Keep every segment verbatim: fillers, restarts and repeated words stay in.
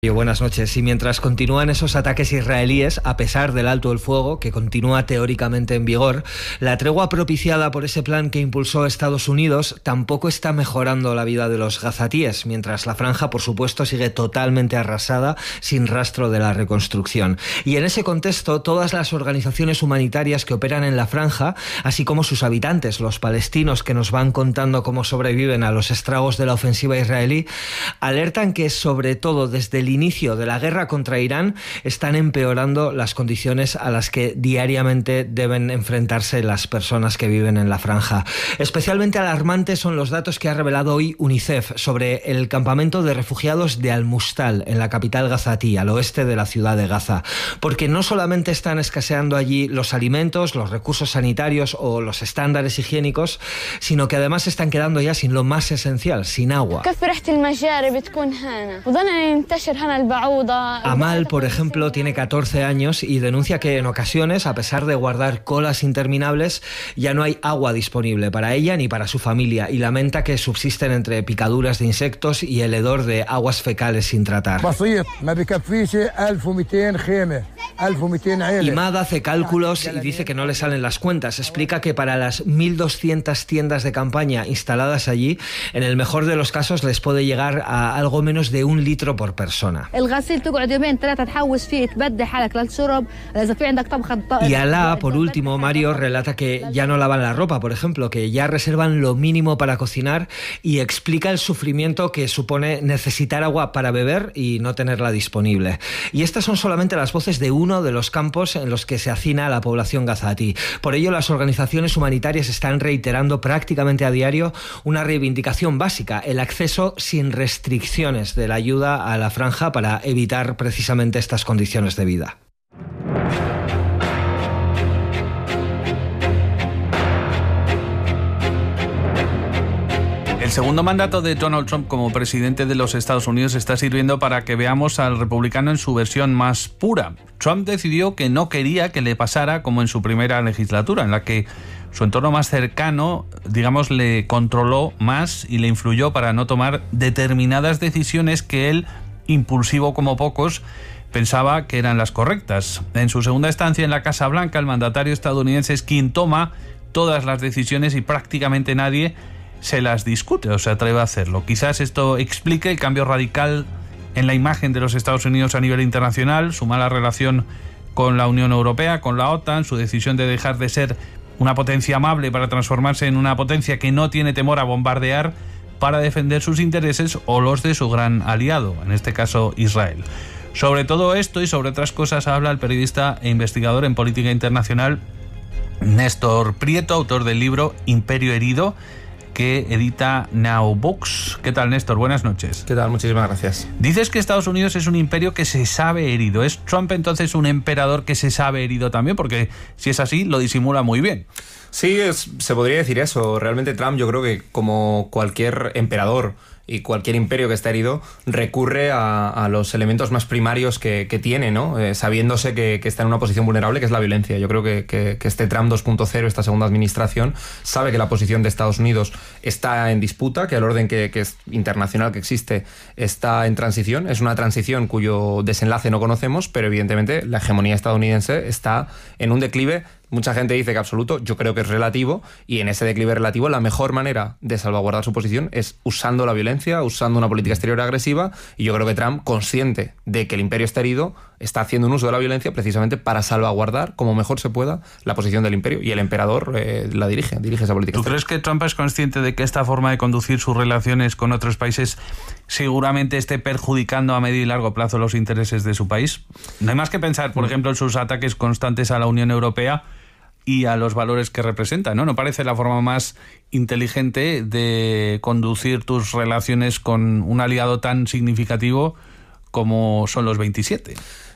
Buenas noches. Y mientras continúan esos ataques israelíes, a pesar del alto el fuego, que continúa teóricamente en vigor, la tregua propiciada por ese plan que impulsó Estados Unidos tampoco está mejorando la vida de los gazatíes, mientras la franja, por supuesto, sigue totalmente arrasada, sin rastro de la reconstrucción. Y en ese contexto, todas las organizaciones humanitarias que operan en la franja, así como sus habitantes, los palestinos que nos van contando cómo sobreviven a los estragos de la ofensiva israelí, alertan que, sobre todo desde el inicio de la guerra contra Irán, están empeorando las condiciones a las que diariamente deben enfrentarse las personas que viven en la franja. Especialmente alarmantes son los datos que ha revelado hoy UNICEF sobre el campamento de refugiados de Al-Mustal, en la capital gazatí, al oeste de la ciudad de Gaza. Porque no solamente están escaseando allí los alimentos, los recursos sanitarios o los estándares higiénicos, sino que además están quedando ya sin lo más esencial, sin agua. Amal, por ejemplo, tiene catorce años y denuncia que en ocasiones, a pesar de guardar colas interminables, ya no hay agua disponible para ella ni para su familia, y lamenta que subsisten entre picaduras de insectos y el hedor de aguas fecales sin tratar. Imad hace cálculos y dice que no le salen las cuentas. Explica que para las mil doscientas tiendas de campaña instaladas allí, en el mejor de los casos les puede llegar a algo menos de un litro por persona. Y Alá, por último, Mario relata que ya no lavan la ropa, por ejemplo, que ya reservan lo mínimo para cocinar, y explica el sufrimiento que supone necesitar agua para beber y no tenerla disponible. Y estas son solamente las voces de uno de los campos en los que se hacina la población gazatí. Por ello, las organizaciones humanitarias están reiterando prácticamente a diario una reivindicación básica: el acceso sin restricciones de la ayuda a la franja para evitar precisamente estas condiciones de vida. El segundo mandato de Donald Trump como presidente de los Estados Unidos está sirviendo para que veamos al republicano en su versión más pura. Trump decidió que no quería que le pasara como en su primera legislatura, en la que su entorno más cercano, digamos, le controló más y le influyó para no tomar determinadas decisiones que él, impulsivo como pocos, pensaba que eran las correctas. En su segunda estancia en la Casa Blanca, el mandatario estadounidense es quien toma todas las decisiones y prácticamente nadie se las discute o se atreve a hacerlo. Quizás esto explique el cambio radical en la imagen de los Estados Unidos a nivel internacional, su mala relación con la Unión Europea, con la OTAN, su decisión de dejar de ser una potencia amable para transformarse en una potencia que no tiene temor a bombardear para defender sus intereses o los de su gran aliado, en este caso Israel. Sobre todo esto y sobre otras cosas habla el periodista e investigador en política internacional Néstor Prieto, autor del libro Imperio herido, que edita Now Books. ¿Qué tal, Néstor? Buenas noches. ¿Qué tal? Muchísimas gracias. Dices que Estados Unidos es un imperio que se sabe herido. ¿Es Trump entonces un emperador que se sabe herido también? Porque si es así, lo disimula muy bien. Sí, es, se podría decir eso. Realmente Trump, yo creo que como cualquier emperador y cualquier imperio que está herido, recurre a, a los elementos más primarios que, que tiene, ¿no? Eh, sabiéndose que, que está en una posición vulnerable, que es la violencia. Yo creo que, que, que este Trump dos punto cero, esta segunda administración, sabe que la posición de Estados Unidos está en disputa, que el orden que, que es internacional que existe está en transición. Es una transición cuyo desenlace no conocemos, pero evidentemente la hegemonía estadounidense está en un declive. Mucha gente dice que absoluto, yo creo que es relativo, y en ese declive relativo la mejor manera de salvaguardar su posición es usando la violencia, usando una política exterior agresiva, y yo creo que Trump, consciente de que el imperio está herido, está haciendo un uso de la violencia precisamente para salvaguardar como mejor se pueda la posición del imperio, y el emperador eh, la dirige, dirige esa política ¿Tú exterior. crees que Trump es consciente de que esta forma de conducir sus relaciones con otros países seguramente esté perjudicando a medio y largo plazo los intereses de su país? No hay más que pensar, por ejemplo, en sus ataques constantes a la Unión Europea y a los valores que representa, ¿no? ¿No parece la forma más inteligente de conducir tus relaciones con un aliado tan significativo como son los veintisiete?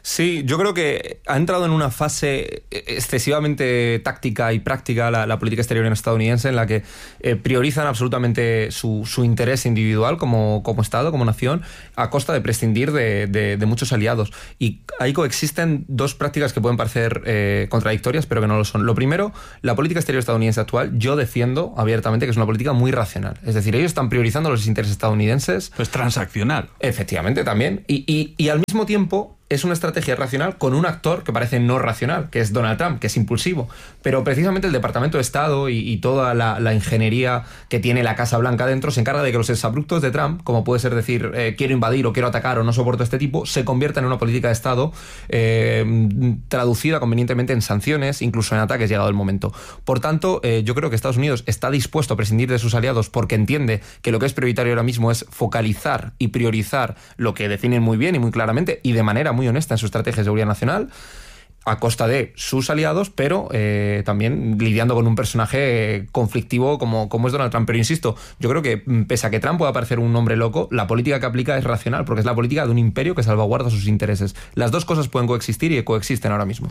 Sí, yo creo que ha entrado en una fase excesivamente táctica y práctica la, la política exterior estadounidense, en la que eh, priorizan absolutamente su, su interés individual como, como Estado, como nación, a costa de prescindir de, de, de muchos aliados. Y ahí coexisten dos prácticas que pueden parecer eh, contradictorias, pero que no lo son. Lo primero, la política exterior estadounidense actual, yo defiendo abiertamente que es una política muy racional. Es decir, ellos están priorizando los intereses estadounidenses. Pues transaccional. Efectivamente, también. Y, y, y al mismo tiempo es una estrategia racional con un actor que parece no racional, que es Donald Trump, que es impulsivo. Pero precisamente el Departamento de Estado y, y toda la, la ingeniería que tiene la Casa Blanca dentro se encarga de que los exabruptos de Trump, como puede ser decir eh, quiero invadir o quiero atacar o no soporto este tipo, se conviertan en una política de Estado eh, traducida convenientemente en sanciones, incluso en ataques llegado el momento. Por tanto, eh, yo creo que Estados Unidos está dispuesto a prescindir de sus aliados porque entiende que lo que es prioritario ahora mismo es focalizar y priorizar lo que definen muy bien y muy claramente y de manera muy honesta en su estrategia de seguridad nacional, a costa de sus aliados, pero eh, también lidiando con un personaje conflictivo como, como es Donald Trump. Pero insisto, yo creo que pese a que Trump pueda parecer un hombre loco, la política que aplica es racional, porque es la política de un imperio que salvaguarda sus intereses. Las dos cosas pueden coexistir y coexisten ahora mismo.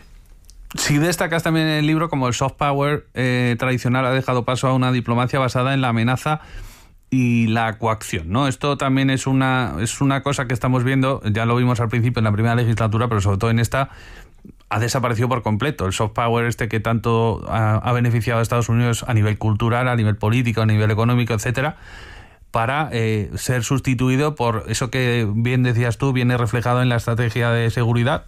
Si destacas también en el libro como el soft power eh, tradicional ha dejado paso a una diplomacia basada en la amenaza y la coacción, ¿no? Esto también es una, es una cosa que estamos viendo, ya lo vimos al principio en la primera legislatura, pero sobre todo en esta ha desaparecido por completo. El soft power este que tanto ha, ha beneficiado a Estados Unidos a nivel cultural, a nivel político, a nivel económico, etcétera, para eh, ser sustituido por eso que bien decías tú, viene reflejado en la estrategia de seguridad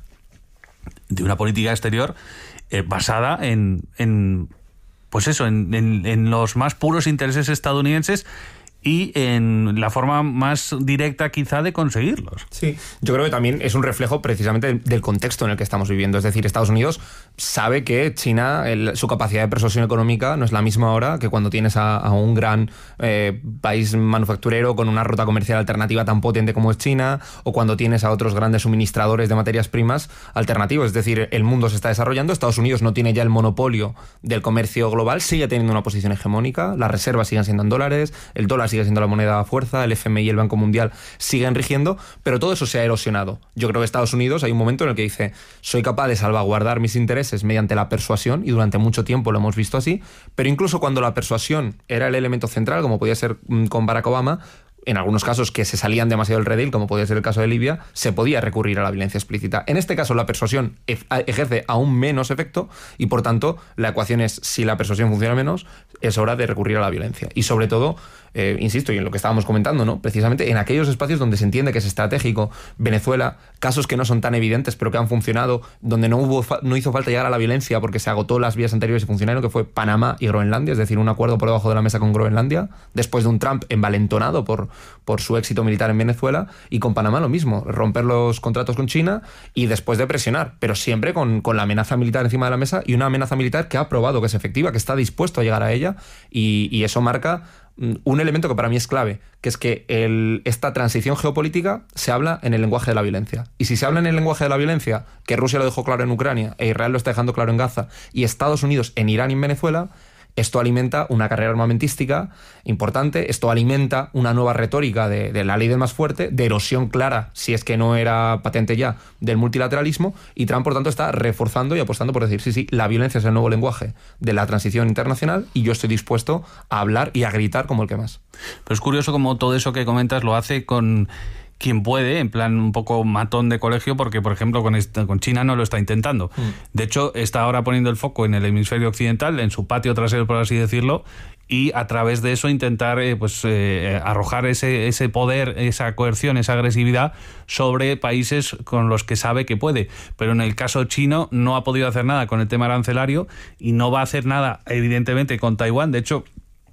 de una política exterior eh, basada en, en pues eso, en, en, en los más puros intereses estadounidenses y en la forma más directa quizá de conseguirlos. Sí, yo creo que también es un reflejo precisamente del contexto en el que estamos viviendo. Es decir, Estados Unidos sabe que China, el, su capacidad de persuasión económica no es la misma ahora que cuando tienes a, a un gran eh, país manufacturero con una ruta comercial alternativa tan potente como es China, o cuando tienes a otros grandes suministradores de materias primas alternativos. Es decir, el mundo se está desarrollando, Estados Unidos no tiene ya el monopolio del comercio global, sigue teniendo una posición hegemónica, las reservas siguen siendo en dólares, el dólar sigue siendo la moneda a fuerza, el F M I y el Banco Mundial siguen rigiendo, pero todo eso se ha erosionado. Yo creo que Estados Unidos hay un momento en el que dice, soy capaz de salvaguardar mis intereses mediante la persuasión, y durante mucho tiempo lo hemos visto así, pero incluso cuando la persuasión era el elemento central, como podía ser con Barack Obama, en algunos casos que se salían demasiado del redil, como podía ser el caso de Libia, se podía recurrir a la violencia explícita. En este caso, la persuasión ejerce aún menos efecto y, por tanto, la ecuación es, si la persuasión funciona menos, es hora de recurrir a la violencia. Y, sobre todo, eh, insisto, y en lo que estábamos comentando, ¿no? Precisamente en aquellos espacios donde se entiende que es estratégico, Venezuela, casos que no son tan evidentes, pero que han funcionado, donde no, hubo, no hizo falta llegar a la violencia porque se agotó las vías anteriores y funcionaron, que fue Panamá y Groenlandia, es decir, un acuerdo por debajo de la mesa con Groenlandia, después de un Trump envalentonado por por su éxito militar en Venezuela, y con Panamá lo mismo, romper los contratos con China y después de presionar, pero siempre con, con la amenaza militar encima de la mesa, y una amenaza militar que ha probado que es efectiva, que está dispuesto a llegar a ella, y, y eso marca un elemento que para mí es clave, que es que el, esta transición geopolítica se habla en el lenguaje de la violencia. Y si se habla en el lenguaje de la violencia, que Rusia lo dejó claro en Ucrania, e Israel lo está dejando claro en Gaza, y Estados Unidos en Irán y en Venezuela, esto alimenta una carrera armamentística importante, esto alimenta una nueva retórica de, de la ley del más fuerte, de erosión clara, si es que no era patente ya, del multilateralismo, y Trump, por tanto, está reforzando y apostando por decir, sí, sí, la violencia es el nuevo lenguaje de la transición internacional y yo estoy dispuesto a hablar y a gritar como el que más. Pero es curioso como todo eso que comentas lo hace con quien puede, en plan un poco matón de colegio, porque, por ejemplo, con, esta, con China no lo está intentando. Mm. De hecho, está ahora poniendo el foco en el hemisferio occidental, en su patio trasero, por así decirlo, y a través de eso intentar eh, pues eh, arrojar ese, ese poder, esa coerción, esa agresividad sobre países con los que sabe que puede. Pero en el caso chino no ha podido hacer nada con el tema arancelario y no va a hacer nada, evidentemente, con Taiwán. De hecho,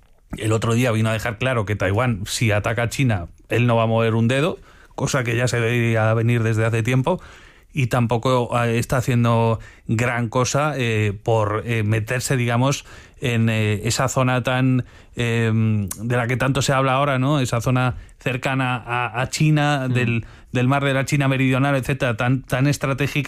el otro día vino a dejar claro que Taiwán, si ataca a China, él no va a mover un dedo, cosa que ya se debería venir desde hace tiempo, y tampoco está haciendo gran cosa eh, por eh, meterse, digamos, en eh, esa zona tan eh, de la que tanto se habla ahora, ¿no? Esa zona cercana a, a China, mm. del, del mar de la China meridional, etcétera, tan, tan estratégica,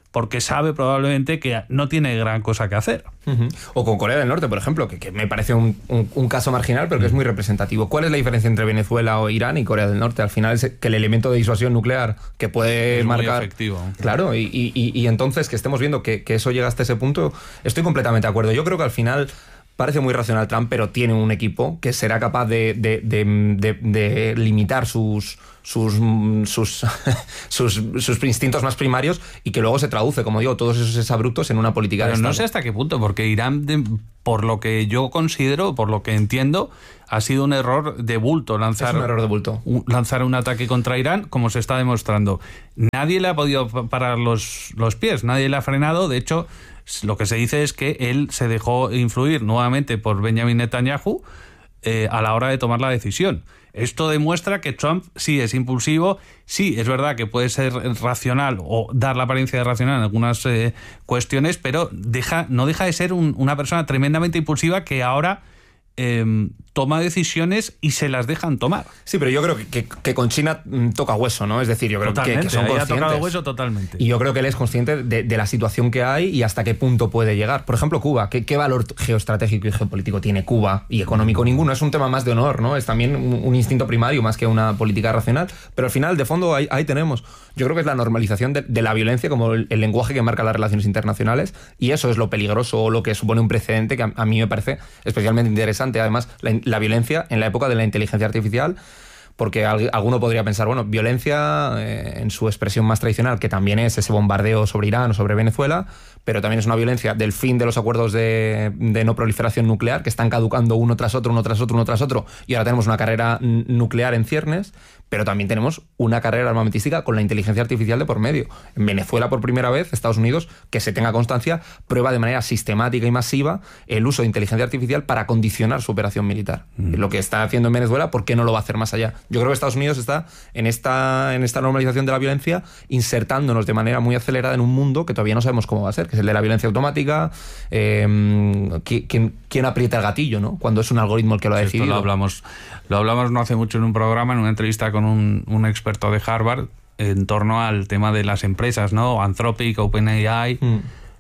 porque sabe probablemente que no tiene gran cosa que hacer. Uh-huh. O con Corea del Norte, por ejemplo, que, que me parece un, un, un caso marginal, pero que es muy representativo. ¿Cuál es la diferencia entre Venezuela o Irán y Corea del Norte? Al final es que el elemento de disuasión nuclear que puede es marcar... muy efectivo. Claro, y, y, y entonces que estemos viendo que, que eso llega hasta ese punto, estoy completamente de acuerdo. Yo creo que al final... Parece muy racional Trump, pero tiene un equipo que será capaz de, de, de, de, de limitar sus, sus, sus, sus, sus instintos más primarios y que luego se traduce, como digo, todos esos exabruptos en una política pero de Estado. No sé hasta qué punto, porque Irán, de, por lo que yo considero, por lo que entiendo, ha sido un error de bulto lanzar, es un error de bulto. Un, lanzar un ataque contra Irán, como se está demostrando. Nadie le ha podido parar los, los pies, nadie le ha frenado. De hecho, lo que se dice es que él se dejó influir nuevamente por Benjamin Netanyahu eh, a la hora de tomar la decisión. Esto demuestra que Trump sí es impulsivo, sí es verdad que puede ser racional o dar la apariencia de racional en algunas eh, cuestiones, pero deja, no deja de ser un, una persona tremendamente impulsiva que ahora eh, toma decisiones y se las dejan tomar. Sí, pero yo creo que, que, que con China toca hueso, ¿no? Es decir, yo creo que, que son conscientes. Ha tocado hueso totalmente. Y yo creo que él es consciente de, de la situación que hay y hasta qué punto puede llegar. Por ejemplo, Cuba. ¿Qué, qué valor geoestratégico y geopolítico tiene Cuba? Y económico ninguno. Es un tema más de honor, ¿no? Es también un, un instinto primario más que una política racional. Pero al final, de fondo, ahí, ahí tenemos. Yo creo que es la normalización de, de la violencia como el, el lenguaje que marca las relaciones internacionales, y eso es lo peligroso o lo que supone un precedente que a, a mí me parece especialmente interesante. Además, la, la violencia en la época de la inteligencia artificial, porque alguno podría pensar, bueno, violencia eh, en su expresión más tradicional, que también es ese bombardeo sobre Irán o sobre Venezuela, pero también es una violencia del fin de los acuerdos de, de no proliferación nuclear, que están caducando uno tras otro, uno tras otro, uno tras otro, y ahora tenemos una carrera nuclear en ciernes, pero también tenemos una carrera armamentística con la inteligencia artificial de por medio. En Venezuela, por primera vez, Estados Unidos, que se tenga constancia, prueba de manera sistemática y masiva el uso de inteligencia artificial para condicionar su operación militar. Mm. Lo que está haciendo en Venezuela, ¿por qué no lo va a hacer más allá? Yo creo que Estados Unidos está en esta, en esta normalización de la violencia, insertándonos de manera muy acelerada en un mundo que todavía no sabemos cómo va a ser, que es el de la violencia automática. Eh, ¿quién, quién aprieta el gatillo, ¿no? Cuando es un algoritmo el que lo ha decidido. Esto lo hablamos, lo hablamos no hace mucho en un programa, en una entrevista con un, un experto de Harvard, en torno al tema de las empresas, ¿no? Anthropic, OpenAI, mm.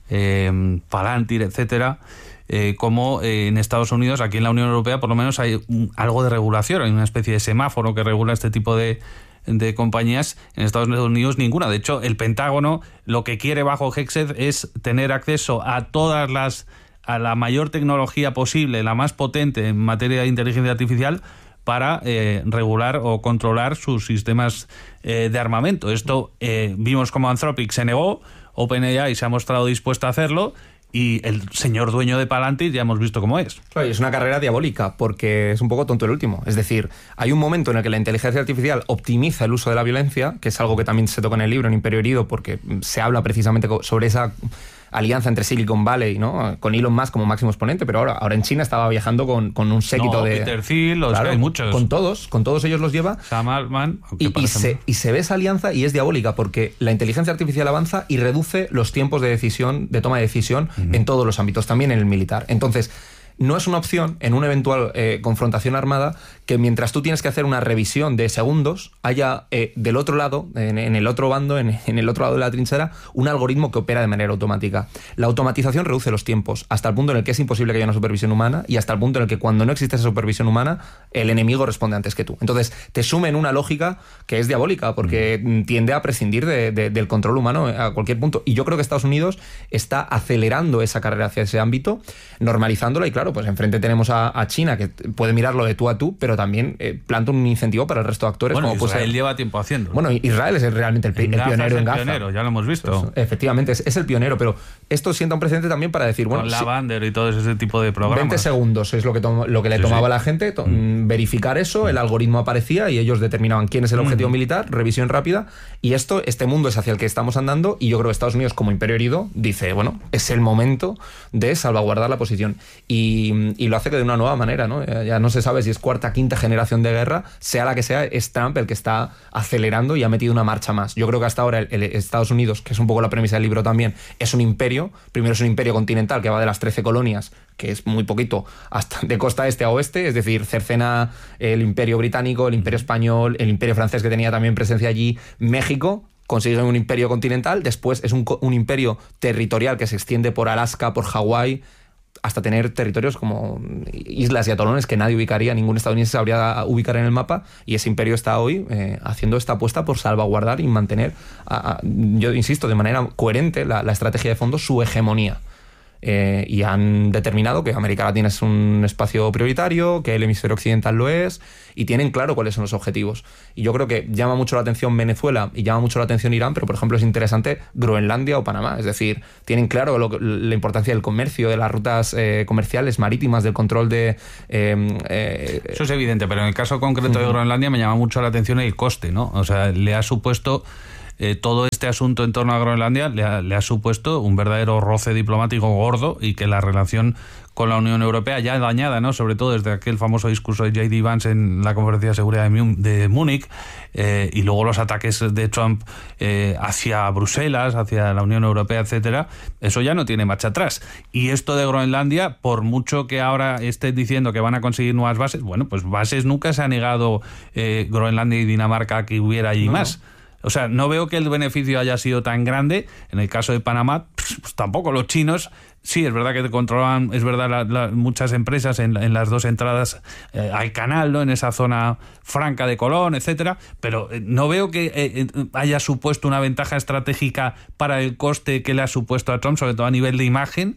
eh, Palantir, etcétera. Eh, como eh, en Estados Unidos, aquí en la Unión Europea, por lo menos hay un, algo de regulación, hay una especie de semáforo que regula este tipo de, de compañías. En Estados Unidos ninguna. De hecho, el Pentágono lo que quiere bajo Hexed es tener acceso a todas las, a la mayor tecnología posible, la más potente en materia de inteligencia artificial, para eh, regular o controlar sus sistemas eh, de armamento. Esto eh, vimos como Anthropic se negó, OpenAI se ha mostrado dispuesta a hacerlo, y el señor dueño de Palantir ya hemos visto cómo es. Claro, y es una carrera diabólica, porque es un poco tonto el último. Es decir, hay un momento en el que la inteligencia artificial optimiza el uso de la violencia, que es algo que también se toca en el libro, en Imperio Herido, porque se habla precisamente sobre esa alianza entre Silicon Valley, ¿no? Con Elon Musk como máximo exponente, pero ahora, ahora en China estaba viajando con, con un séquito no, de... Peter Thiel, los claro, que hay muchos. Con todos, con todos ellos los lleva. Sam Altman. Y, y, se, y se ve esa alianza y es diabólica, porque la inteligencia artificial avanza y reduce los tiempos de decisión, de toma de decisión, uh-huh. en todos los ámbitos, también en el militar. Entonces, no es una opción en una eventual eh, confrontación armada que mientras tú tienes que hacer una revisión de segundos, haya eh, del otro lado, en, en el otro bando, en, en el otro lado de la trinchera, un algoritmo que opera de manera automática. La automatización reduce los tiempos hasta el punto en el que es imposible que haya una supervisión humana y hasta el punto en el que cuando no existe esa supervisión humana, el enemigo responde antes que tú. Entonces, te sume en una lógica que es diabólica porque mm. tiende a prescindir de, de, del control humano a cualquier punto. Y yo creo que Estados Unidos está acelerando esa carrera hacia ese ámbito, normalizándola y claro, pues enfrente tenemos a, a China, que puede mirarlo de tú a tú, pero también eh, planta un incentivo para el resto de actores. Bueno, como Israel ser... lleva tiempo haciendo. Bueno, Israel es realmente el, en el pionero es el en Gaza. Pionero, ya lo hemos visto. Pues, efectivamente, es, es el pionero, pero esto sienta un precedente también para decir, bueno... Con si, Lavander y todo ese tipo de programas. veinte segundos es lo que, to- lo que le sí, tomaba sí. a la gente, to- mm. verificar eso, el algoritmo aparecía y ellos determinaban quién es el objetivo mm. militar, revisión rápida, y esto, este mundo es hacia el que estamos andando, y yo creo que Estados Unidos, como imperio herido, dice, bueno, es el momento de salvaguardar la posición. Y, y lo hace de una nueva manera, ¿no? Ya no se sabe si es cuarta, quinta generación de guerra, sea la que sea, es Trump el que está acelerando y ha metido una marcha más. Yo creo que hasta ahora el, el Estados Unidos, que es un poco la premisa del libro también, es un imperio. Primero es un imperio continental que va de las trece colonias, que es muy poquito, hasta de costa este a oeste, es decir, cercena el imperio británico, el imperio español, el imperio francés que tenía también presencia allí, México, consiguen un imperio continental, después es un, un imperio territorial que se extiende por Alaska, por Hawái, hasta tener territorios como islas y atolones que nadie ubicaría, ningún estadounidense sabría ubicar en el mapa, y ese imperio está hoy eh, haciendo esta apuesta por salvaguardar y mantener, a, a, yo insisto, de manera coherente la, la estrategia de fondo, su hegemonía. Eh, y han determinado que América Latina es un espacio prioritario, que el hemisferio occidental lo es, y tienen claro cuáles son los objetivos. Y yo creo que llama mucho la atención Venezuela y llama mucho la atención Irán, pero por ejemplo es interesante Groenlandia o Panamá. Es decir, tienen claro lo, la importancia del comercio, de las rutas eh, comerciales marítimas, del control de... Eh, eh, Eso es evidente, pero en el caso concreto uh-huh. de Groenlandia me llama mucho la atención el coste, ¿no? O sea, le ha supuesto... Eh, todo este asunto en torno a Groenlandia le ha, le ha supuesto un verdadero roce diplomático gordo, y que la relación con la Unión Europea, ya dañada, ¿no?, sobre todo desde aquel famoso discurso de J D Vance en la Conferencia de Seguridad de, de Múnich, eh, y luego los ataques de Trump eh, hacia Bruselas, hacia la Unión Europea, etcétera, eso ya no tiene marcha atrás. Y esto de Groenlandia, por mucho que ahora estén diciendo que van a conseguir nuevas bases, bueno, pues bases nunca se ha negado eh, Groenlandia y Dinamarca a que hubiera allí no, más. No. O sea, no veo que el beneficio haya sido tan grande. En el caso de Panamá, pues, pues tampoco. Los chinos, sí, es verdad que te controlan, es verdad, la, la, muchas empresas en, en las dos entradas eh, al canal, ¿no?, en esa zona franca de Colón, etcétera, pero eh, no veo que eh, haya supuesto una ventaja estratégica para el coste que le ha supuesto a Trump, sobre todo a nivel de imagen.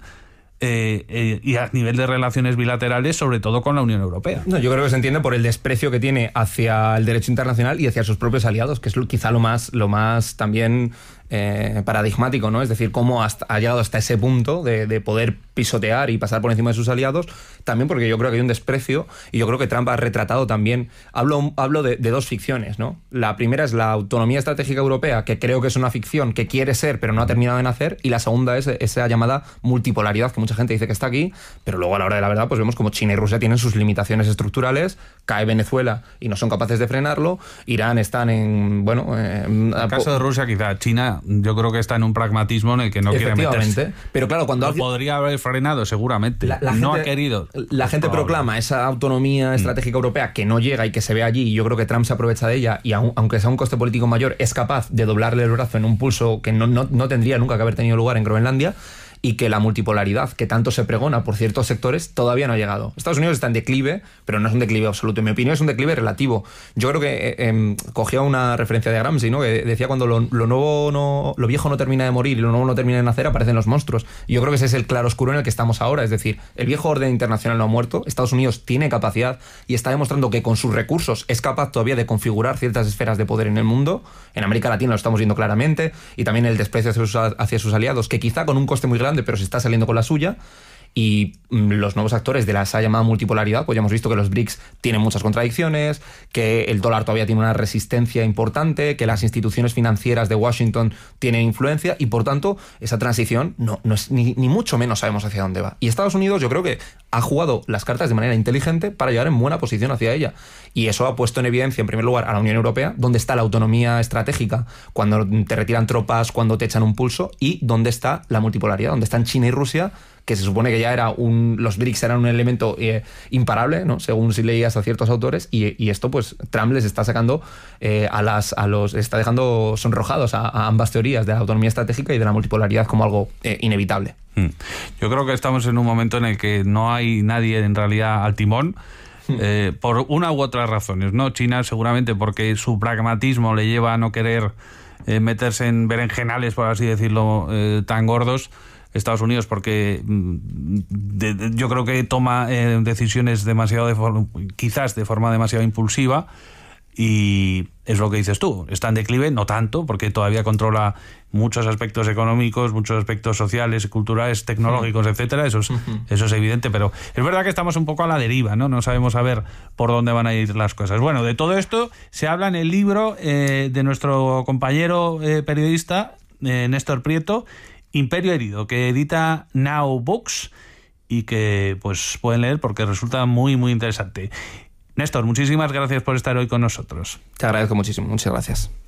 Eh, eh, y a nivel de relaciones bilaterales, sobre todo con la Unión Europea. No, yo creo que se entiende por el desprecio que tiene hacia el derecho internacional y hacia sus propios aliados, que es quizá lo más, lo más también eh, paradigmático, ¿no? Es decir, cómo hasta, ha llegado hasta ese punto de, de poder pisotear y pasar por encima de sus aliados, también porque yo creo que hay un desprecio, y yo creo que Trump ha retratado también, hablo, hablo de, de dos ficciones, ¿no? La primera es la autonomía estratégica europea, que creo que es una ficción que quiere ser, pero no ha terminado de nacer, y la segunda es esa llamada multipolaridad, que mucha gente dice que está aquí, pero luego a la hora de la verdad pues vemos como China y Rusia tienen sus limitaciones estructurales, cae Venezuela y no son capaces de frenarlo, Irán están en, bueno... En el caso de Rusia, quizá China, yo creo que está en un pragmatismo en el que no quiere meterse. Pero claro, cuando... Lo alguien... podría haber frenado seguramente, la, la no gente, ha querido. La gente proclama esa autonomía estratégica mm. europea que no llega y que se ve allí, y yo creo que Trump se aprovecha de ella, y aunque sea un coste político mayor, es capaz de doblarle el brazo en un pulso que no, no, no tendría nunca que haber tenido lugar en Groenlandia, y que la multipolaridad que tanto se pregona por ciertos sectores todavía no ha llegado. Estados Unidos está en declive, pero no es un declive absoluto. En mi opinión es un declive relativo. Yo creo que eh, eh, cogía una referencia de Gramsci, ¿no?, que decía cuando lo, lo nuevo no, lo viejo no termina de morir y lo nuevo no termina de nacer, aparecen los monstruos. Y yo creo que ese es el claroscuro en el que estamos ahora. Es decir, el viejo orden internacional no ha muerto, Estados Unidos tiene capacidad y está demostrando que con sus recursos es capaz todavía de configurar ciertas esferas de poder en el mundo. En América Latina lo estamos viendo claramente, y también el desprecio hacia sus, hacia sus aliados, que quizá con un coste muy grande, pero se está saliendo con la suya. Y los nuevos actores de la esa llamada multipolaridad, pues ya hemos visto que los B R I C S tienen muchas contradicciones, que el dólar todavía tiene una resistencia importante, que las instituciones financieras de Washington tienen influencia, y por tanto esa transición no, no es ni, ni mucho menos sabemos hacia dónde va. Y Estados Unidos yo creo que ha jugado las cartas de manera inteligente para llegar en buena posición hacia ella, y eso ha puesto en evidencia en primer lugar a la Unión Europea, donde está la autonomía estratégica cuando te retiran tropas, cuando te echan un pulso, y dónde está la multipolaridad, donde están China y Rusia, que se supone que ya era un... Los B R I C S eran un elemento eh, imparable, ¿no?, según si leías a ciertos autores, y, y esto pues Trump les está sacando eh, a las a los está dejando sonrojados a, a ambas teorías de la autonomía estratégica y de la multipolaridad como algo eh, inevitable. Yo creo que estamos en un momento en el que no hay nadie en realidad al timón, eh, por una u otras razones, ¿no? China seguramente porque su pragmatismo le lleva a no querer eh, meterse en berenjenales, por así decirlo, eh, tan gordos. Estados Unidos porque de, de, yo creo que toma eh, decisiones demasiado de forma, quizás de forma demasiado impulsiva, y es lo que dices tú, está en declive, no tanto, porque todavía controla muchos aspectos económicos, muchos aspectos sociales, culturales, tecnológicos, etcétera. Eso es, eso es evidente, pero es verdad que estamos un poco a la deriva, ¿no? No sabemos a ver por dónde van a ir las cosas. Bueno, de todo esto se habla en el libro eh, de nuestro compañero eh, periodista eh, Néstor Prieto, Imperio Herido, que edita Now Books y que pues pueden leer porque resulta muy muy interesante. Néstor, muchísimas gracias por estar hoy con nosotros. Te agradezco muchísimo, muchas gracias.